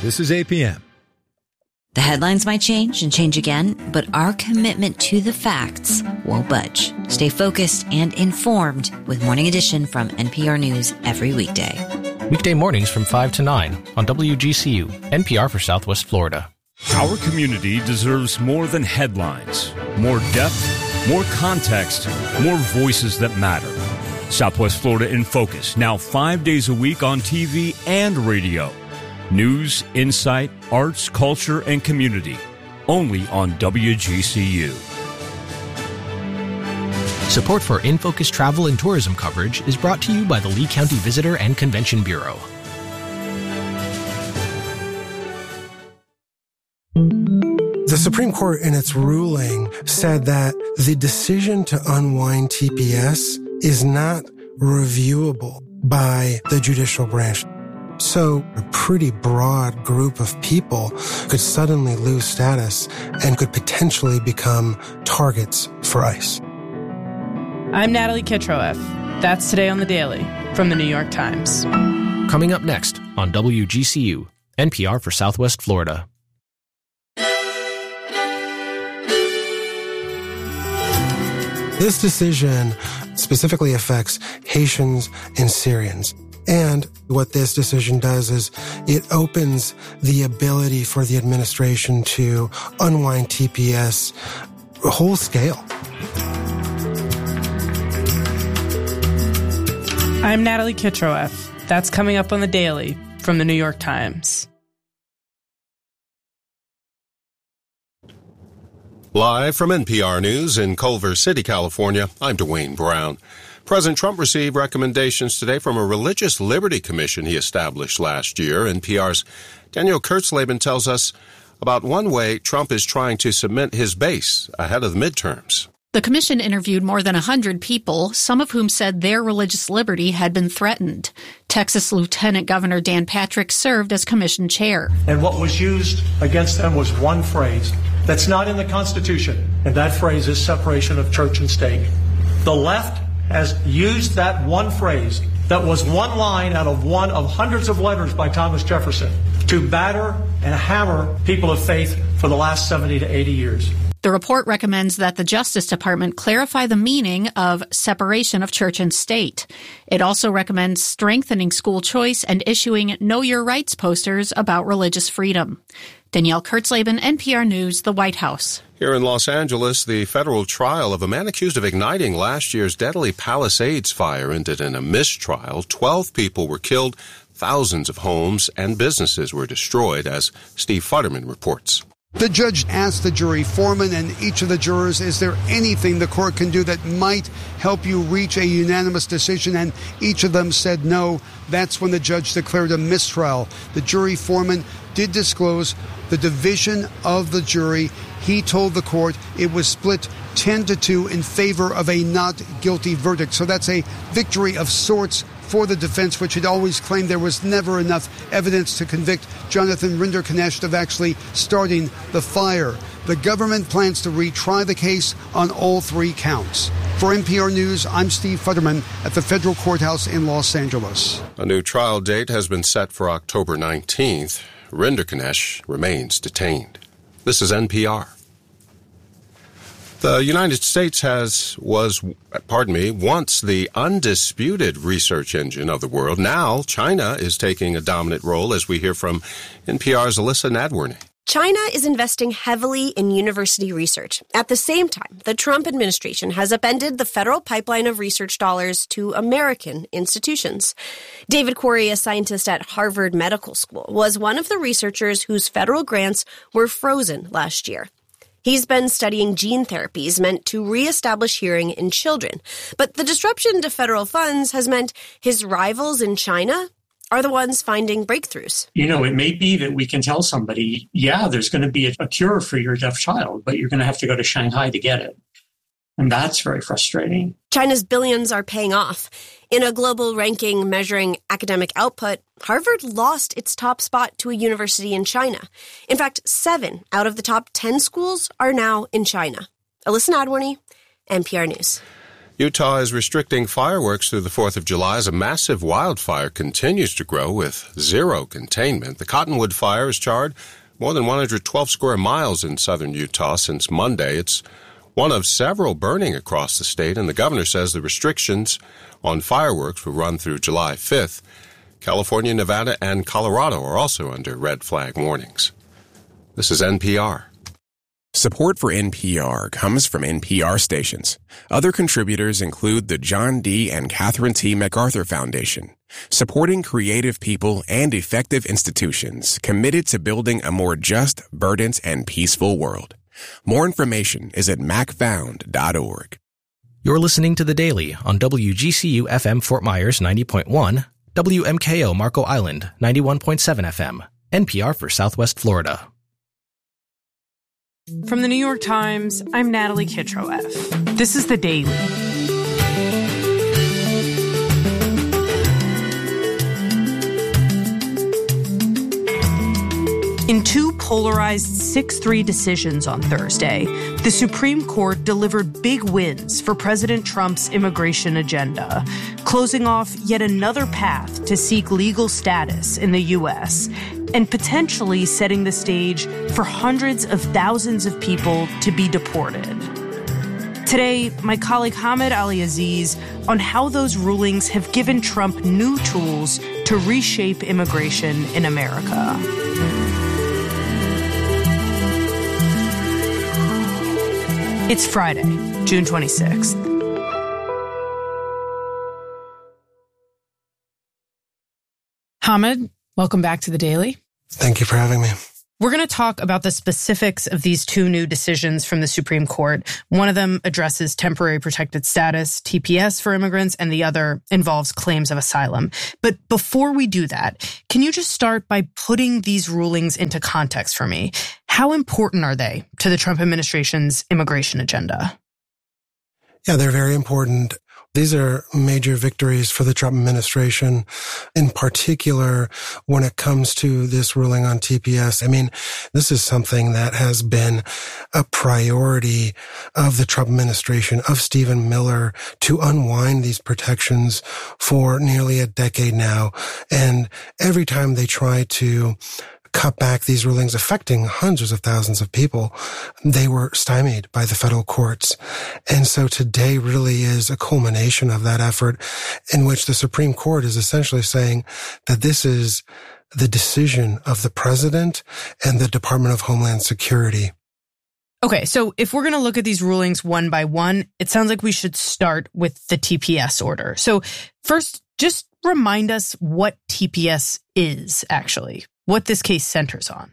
This is APM. The headlines might change and change again, but our commitment to the facts won't budge. Stay focused and informed with Morning Edition from NPR News every weekday. Weekday mornings from 5 to 9 on WGCU, NPR for Southwest Florida. Our community deserves more than headlines. More depth, more context, more voices that matter. Southwest Florida in Focus, now 5 days a week on TV and radio. News, insight, arts, culture, and community. Only on WGCU. Support for In Focus travel and tourism coverage is brought to you by the Lee County Visitor and Convention Bureau. The Supreme Court in its ruling said that the decision to unwind TPS is not reviewable by the judicial branch. So a pretty broad group of people could suddenly lose status and could potentially become targets for ICE. I'm Natalie Kitroeff. That's Today on the Daily from the New York Times. Coming up next on WGCU, NPR for Southwest Florida. This decision specifically affects Haitians and Syrians. And what this decision does is it opens the ability for the administration to unwind TPS whole scale. I'm Natalie Kitroeff. That's coming up on the Daily from the New York Times. Live from NPR News in Culver City, California, I'm Dwayne Brown. President Trump received recommendations today from a religious liberty commission he established last year. NPR's Daniel Kurtzleben tells us about one way Trump is trying to cement his base ahead of the midterms. The commission interviewed more than 100 people, some of whom said their religious liberty had been threatened. Texas Lieutenant Governor Dan Patrick served as commission chair. And what was used against them was one phrase that's not in the Constitution, and that phrase is separation of church and state. The left has used that one phrase that was one line out of one of hundreds of letters by Thomas Jefferson to batter and hammer people of faith for the last 70 to 80 years. The report recommends that the Justice Department clarify the meaning of separation of church and state. It also recommends strengthening school choice and issuing Know Your Rights posters about religious freedom. Danielle Kurtzleben, NPR News, the White House. Here in Los Angeles, the federal trial of a man accused of igniting last year's deadly Palisades fire ended in a mistrial. 12 people were killed, thousands of homes and businesses were destroyed, as Steve Futterman reports. The judge asked the jury foreman and each of the jurors, is there anything the court can do that might help you reach a unanimous decision? And each of them said no. That's when the judge declared a mistrial. The jury foreman did disclose the division of the jury. He told the court it was split 10-2 in favor of a not guilty verdict. So that's a victory of sorts for the defense, which had always claimed there was never enough evidence to convict Jonathan Rinderknecht of actually starting the fire. The government plans to retry the case on all three counts. For NPR News, I'm Steve Futterman at the federal courthouse in Los Angeles. A new trial date has been set for October 19th. Rinderknecht remains detained. This is NPR. The United States was once the undisputed research engine of the world. Now, China is taking a dominant role, as we hear from NPR's Alyssa Nadworny. China is investing heavily in university research. At the same time, the Trump administration has upended the federal pipeline of research dollars to American institutions. David Quarry, a scientist at Harvard Medical School, was one of the researchers whose federal grants were frozen last year. He's been studying gene therapies meant to reestablish hearing in children. But the disruption to federal funds has meant his rivals in China are the ones finding breakthroughs. You know, it may be that we can tell somebody, yeah, there's going to be a cure for your deaf child, but you're going to have to go to Shanghai to get it. And that's very frustrating. China's billions are paying off. In a global ranking measuring academic output, Harvard lost its top spot to a university in China. In fact, 7 out of the top 10 schools are now in China. Alyssa Nadworny, NPR News. Utah is restricting fireworks through the 4th of July as a massive wildfire continues to grow with zero containment. The Cottonwood Fire has charred more than 112 square miles in southern Utah since Monday. It's one of several burning across the state, and the governor says the restrictions on fireworks will run through July 5th. California, Nevada, and Colorado are also under red flag warnings. This is NPR. Support for NPR comes from NPR stations. Other contributors include the John D. and Catherine T. MacArthur Foundation, supporting creative people and effective institutions committed to building a more just, verdant, and peaceful world. More information is at macfound.org. You're listening to The Daily on WGCU FM Fort Myers 90.1, WMKO Marco Island 91.7 FM, NPR for Southwest Florida. From the New York Times, I'm Natalie Kitroeff. This is The Daily. In two polarized 6-3 decisions on Thursday, the Supreme Court delivered big wins for President Trump's immigration agenda, closing off yet another path to seek legal status in the U.S., and potentially setting the stage for hundreds of thousands of people to be deported. Today, my colleague Hamed Ali-Aziz on how those rulings have given Trump new tools to reshape immigration in America. It's Friday, June 26th. Hamed, welcome back to The Daily. Thank you for having me. We're going to talk about the specifics of these two new decisions from the Supreme Court. One of them addresses temporary protected status, TPS, for immigrants, and the other involves claims of asylum. But before we do that, can you just start by putting these rulings into context for me? How important are they to the Trump administration's immigration agenda? Yeah, they're very important. These are major victories for the Trump administration, in particular when it comes to this ruling on TPS. I mean, this is something that has been a priority of the Trump administration, of Stephen Miller, to unwind these protections for nearly a decade now. And every time they try to cut back these rulings affecting hundreds of thousands of people, they were stymied by the federal courts. And so today really is a culmination of that effort, in which the Supreme Court is essentially saying that this is the decision of the president and the Department of Homeland Security. Okay, so if we're going to look at these rulings one by one, it sounds like we should start with the TPS order. So first, just remind us what TPS is, actually, what this case centers on.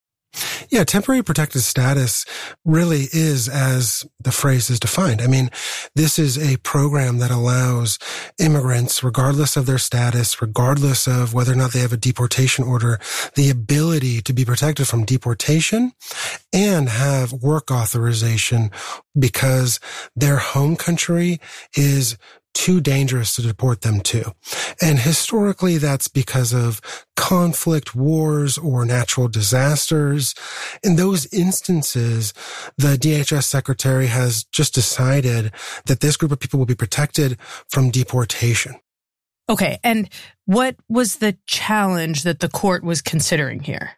Yeah, temporary protected status really is as the phrase is defined. I mean, this is a program that allows immigrants, regardless of their status, regardless of whether or not they have a deportation order, the ability to be protected from deportation and have work authorization because their home country is too dangerous to deport them to. And historically, that's because of conflict, wars, or natural disasters. In those instances, the DHS secretary has just decided that this group of people will be protected from deportation. Okay, and what was the challenge that the court was considering here?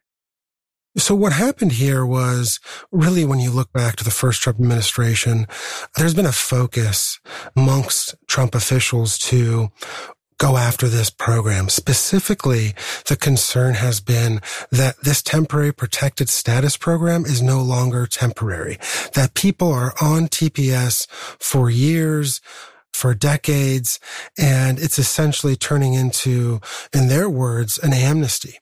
So what happened here was really, when you look back to the first Trump administration, there's been a focus amongst Trump officials to go after this program. Specifically, the concern has been that this temporary protected status program is no longer temporary, that people are on TPS for years, for decades, and it's essentially turning into, in their words, an amnesty.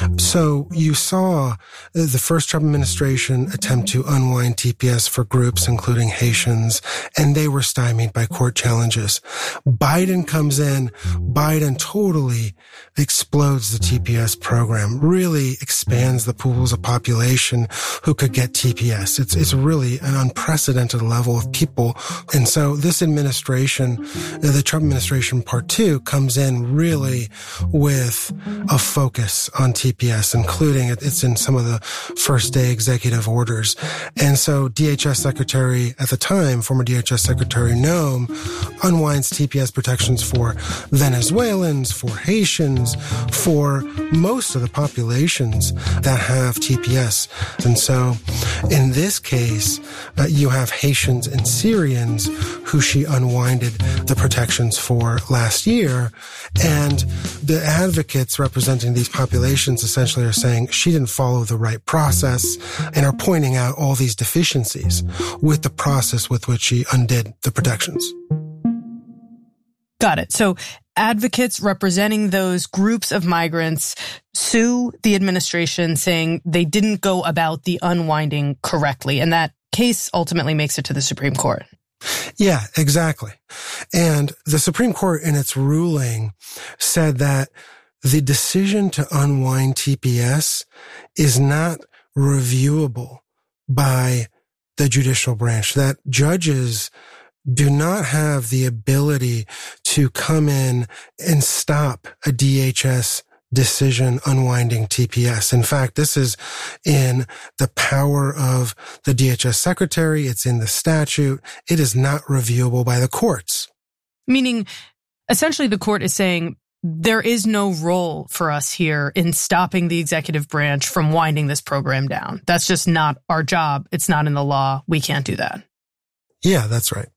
So you saw the first Trump administration attempt to unwind TPS for groups, including Haitians, and they were stymied by court challenges. Biden comes in. Biden totally explodes the TPS program, really expands the pools of population who could get TPS. It's really an unprecedented level of people. And so this administration, the Trump administration part 2, comes in really with a focus on TPS, including it's in some of the first day executive orders. And so DHS Secretary at the time, former DHS Secretary Noem, unwinds TPS protections for Venezuelans, for Haitians, for most of the populations that have TPS. And so in this case, you have Haitians and Syrians who she unwinded the protections for last year. And the advocates representing these populations essentially are saying she didn't follow the right process and are pointing out all these deficiencies with the process with which she undid the protections. Got it. So advocates representing those groups of migrants sue the administration saying they didn't go about the unwinding correctly. And that case ultimately makes it to the Supreme Court. Yeah, exactly. And the Supreme Court in its ruling said that the decision to unwind TPS is not reviewable by the judicial branch, that judges do not have the ability to come in and stop a DHS decision unwinding TPS. In fact, this is in the power of the DHS secretary. It's in the statute. It is not reviewable by the courts. Meaning, essentially, the court is saying there is no role for us here in stopping the executive branch from winding this program down. That's just not our job. It's not in the law. We can't do that. Yeah, that's right.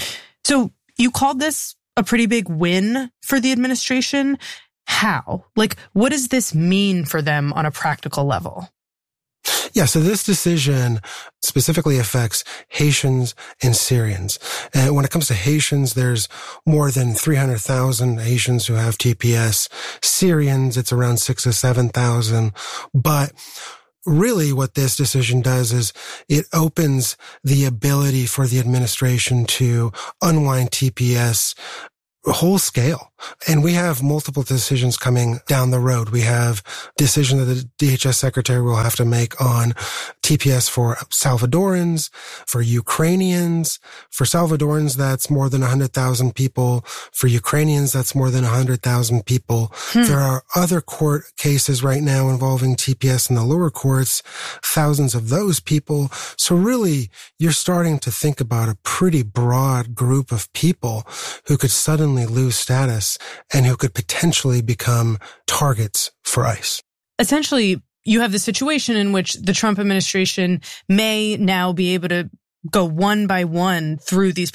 So you called this a pretty big win for the administration. How? Like, what does this mean for them on a practical level? Yeah, so this decision specifically affects Haitians and Syrians. And when it comes to Haitians, there's more than 300,000 Haitians who have TPS. Syrians, it's around 6,000 to 7,000. But really what this decision does is it opens the ability for the administration to unwind TPS whole scale. And we have multiple decisions coming down the road. We have decision that the DHS secretary will have to make on TPS for Salvadorans, for Ukrainians. For Salvadorans, that's more than 100,000 people. For Ukrainians, that's more than 100,000 people. There are other court cases right now involving TPS in the lower courts, thousands of those people. So really, you're starting to think about a pretty broad group of people who could suddenly lose status and who could potentially become targets for ICE. Essentially, you have the situation in which the Trump administration may now be able to go one by one through these